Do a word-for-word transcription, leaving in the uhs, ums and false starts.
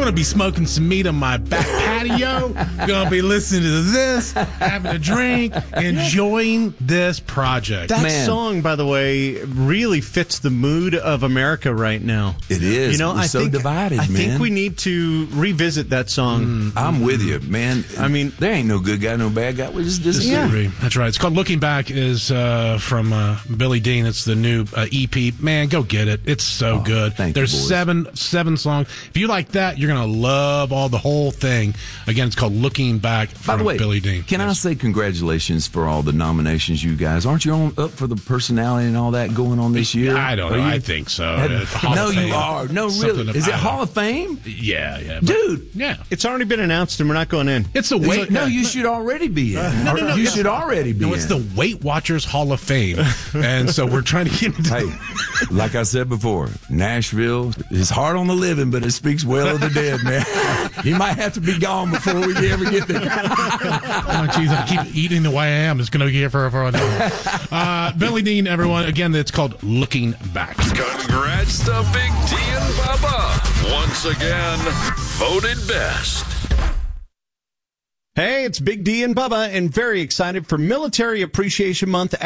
going to be smoking some meat on my back patio. Going to be listening to this, having a drink, enjoying this project. That Man. song, by the way, really fits the mood of America right now. It is. You know, We're I so think, divided, I man. think we need to revisit that song. Mm. I'm with you, man. I mean, there ain't no good guy, no bad guy. We just disagree. Disagree. That's right. It's called Looking Back. Is uh, from uh, Billy Dean. It's the new uh, E P. Man, go get it. It's so Oh, good. thank you, There's boys. seven seven songs. If you like that, you're gonna love all the whole thing. Again, it's called Looking Back from By the way, Billy Dean. can I Yes. say congratulations for all the nominations, you guys? Aren't you on, up for the personality and all that going on this year? I don't Are know. you? I think so. Have- Uh, Hall no, of you Fame. are. No, Something really. of- Is it I don't Hall know. of Fame? Yeah, yeah. but- Dude. Yeah. it's already been announced, and we're not going in. It's the Wait, Weight. no, you should already be in. no, no, no, you it's- should already be No, in. it's the Weight Watchers Hall of Fame, and so we're trying to get into. Hey, like I said before, Nashville is hard on the living, but it speaks well of the dead, man. You might have to be gone before we ever get there. Oh, geez, I keep eating the way I am. It's going to be here for for uh, Billy Dean, everyone. Again, it's called Looking Back. Congrats to Big D and Bubba. Once again, voted best. Hey, it's Big D and Bubba, and very excited for Military Appreciation Month